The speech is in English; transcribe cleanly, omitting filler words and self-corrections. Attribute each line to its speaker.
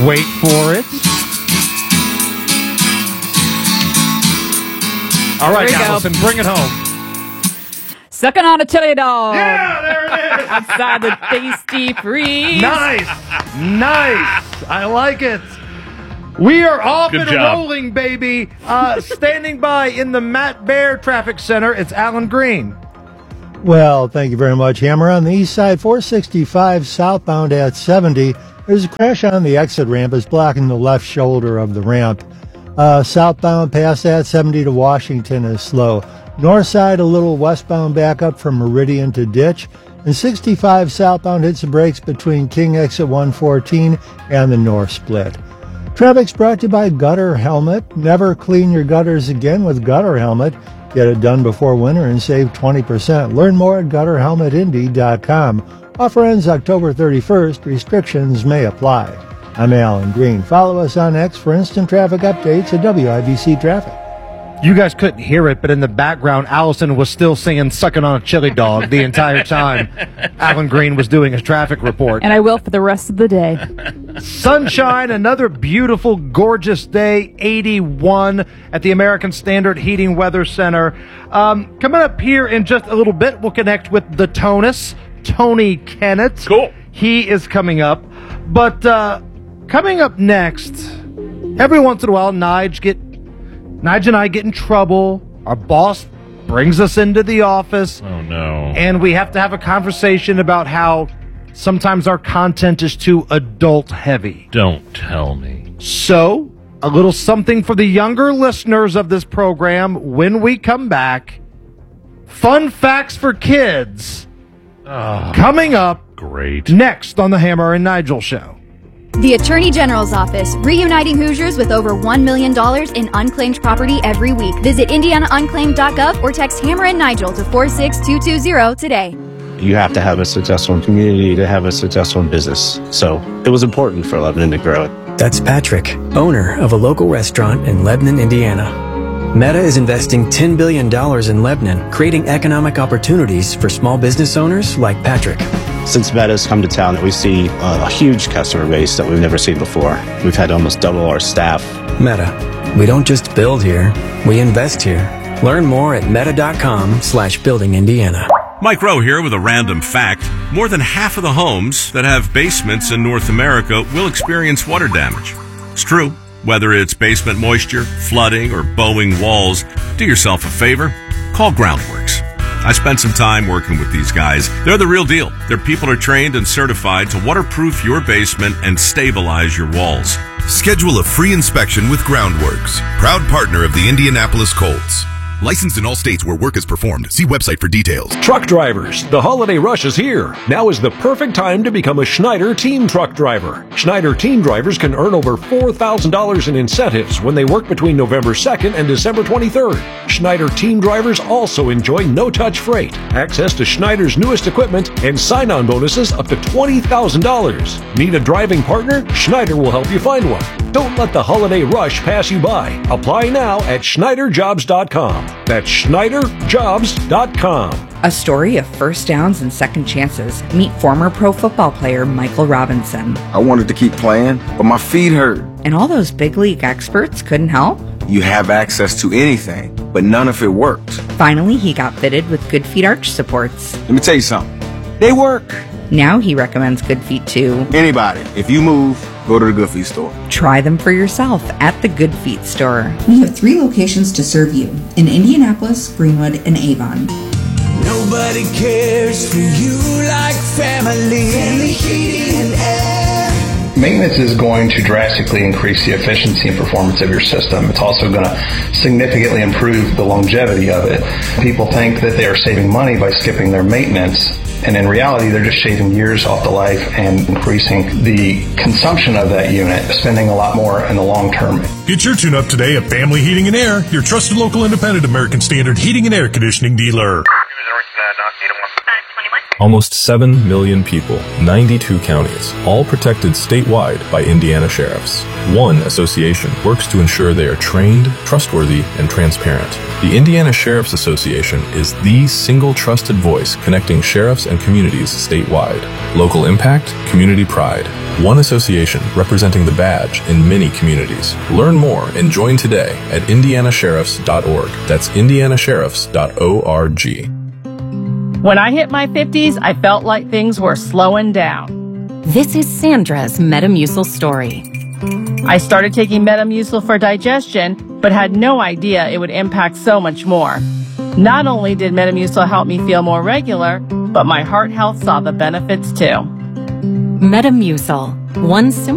Speaker 1: Wait for it. All right, Allison, bring it home.
Speaker 2: Sucking on a chili dog.
Speaker 1: Yeah, there it is.
Speaker 2: Outside the tasty freeze.
Speaker 1: Nice. I like it. We are off and rolling, baby. Standing by in the Matt Baer Traffic Center, it's Alan Green.
Speaker 3: Well, thank you very much, Hammer. On the east side, 465 southbound at 70. There's a crash on the exit ramp. It's blocking the left shoulder of the ramp. Southbound past that 70 to Washington is slow. North side, a little westbound backup from Meridian to Ditch. And 65 southbound hits the brakes between King exit 114 and the north split. Traffic's brought to you by Gutter Helmet. Never clean your gutters again with Gutter Helmet. Get it done before winter and save 20%. Learn more at GutterHelmetIndy.com. Offer ends October 31st. Restrictions may apply. I'm Alan Green. Follow us on X for instant traffic updates at WIBC Traffic.
Speaker 1: You guys couldn't hear it, but in the background, Allison was still singing Sucking on a Chili Dog the entire time Alan Green was doing his traffic report.
Speaker 2: And I will for the rest of the day.
Speaker 1: Sunshine, another beautiful, gorgeous day, 81 at the American Standard Heating Weather Center. Coming up here in just a little bit, we'll connect with the Tonus, Tony Kennett.
Speaker 4: Cool.
Speaker 1: He is coming up. But coming up next, every once in a while, Nige and I get in trouble. Our boss brings us into the office.
Speaker 4: Oh, no.
Speaker 1: And we have to have a conversation about how sometimes our content is too adult heavy.
Speaker 4: Don't tell me.
Speaker 1: So, a little something for the younger listeners of this program when we come back. Fun facts for kids. Coming up.
Speaker 4: Great.
Speaker 1: Next on the Hammer and Nigel Show.
Speaker 5: The Attorney General's Office, reuniting Hoosiers with over $1 million in unclaimed property every week. Visit IndianaUnclaimed.gov or text Hammer and Nigel to 46220 today.
Speaker 6: You have to have a successful community to have a successful business. So it was important for Lebanon to grow it.
Speaker 7: That's Patrick, owner of a local restaurant in Lebanon, Indiana. Meta is investing $10 billion in Lebanon, creating economic opportunities for small business owners like Patrick.
Speaker 6: Since Meta's come to town, we see a huge customer base that we've never seen before. We've had to almost double our staff.
Speaker 7: Meta. We don't just build here, we invest here. Learn more at meta.com/buildingindiana.
Speaker 8: Mike Rowe here with a random fact. More than half of the homes that have basements in North America will experience water damage. It's true. Whether it's basement moisture, flooding, or bowing walls, do yourself a favor. Call Groundworks. I spent some time working with these guys. They're the real deal. Their people are trained and certified to waterproof your basement and stabilize your walls.
Speaker 9: Schedule a free inspection with Groundworks, proud partner of the Indianapolis Colts. Licensed in all states where work is performed. See website for details.
Speaker 10: Truck drivers, the holiday rush is here. Now is the perfect time to become a Schneider Team Truck Driver. Schneider Team Drivers can earn over $4,000 in incentives when they work between November 2nd and December 23rd. Schneider Team Drivers also enjoy no-touch freight, access to Schneider's newest equipment, and sign-on bonuses up to $20,000. Need a driving partner? Schneider will help you find one. Don't let the holiday rush pass you by. Apply now at SchneiderJobs.com. That's SchneiderJobs.com.
Speaker 11: A story of first downs and second chances. Meet former pro football player Michael Robinson.
Speaker 12: I wanted to keep playing, but my feet hurt.
Speaker 11: And all those big league experts couldn't help?
Speaker 12: You have access to anything, but none of it worked.
Speaker 11: Finally, he got fitted with Good Feet arch supports.
Speaker 12: Let me tell you something. They work.
Speaker 11: Now he recommends Good Feet to
Speaker 12: anybody. If you move, go to the Good Feet store.
Speaker 11: Try them for yourself at the Good Feet store.
Speaker 13: We have 3 locations to serve you in Indianapolis, Greenwood, and Avon.
Speaker 14: Nobody cares for you like family. Family Heating and Air.
Speaker 15: Maintenance is going to drastically increase the efficiency and performance of your system. It's also going to significantly improve the longevity of it. People think that they are saving money by skipping their maintenance, and in reality, they're just shaving years off the life and increasing the consumption of that unit, spending a lot more in the long term.
Speaker 16: Get your tune-up today at Family Heating and Air, your trusted local independent American Standard heating and air conditioning dealer.
Speaker 17: Almost 7 million people, 92 counties, all protected statewide by Indiana sheriffs. One association works to ensure they are trained, trustworthy, and transparent. The Indiana Sheriff's Association is the single trusted voice connecting sheriffs and communities statewide. Local impact, community pride. One association representing the badge in many communities. Learn more and join today at indianasheriffs.org. That's indianasheriffs.org.
Speaker 18: When I hit my 50s, I felt like things were slowing down.
Speaker 19: This is Sandra's Metamucil story.
Speaker 18: I started taking Metamucil for digestion, but had no idea it would impact so much more. Not only did Metamucil help me feel more regular, but my heart health saw the benefits too.
Speaker 19: Metamucil, one simple